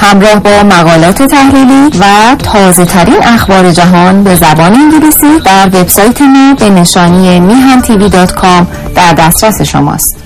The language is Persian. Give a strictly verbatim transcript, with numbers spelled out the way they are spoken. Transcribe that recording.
همراه با مقالات تحلیلی و تازه ترین اخبار جهان به زبان انگلیسی در وبسایت ما به نشانی میهن تیوی دات کام در دسترس شماست.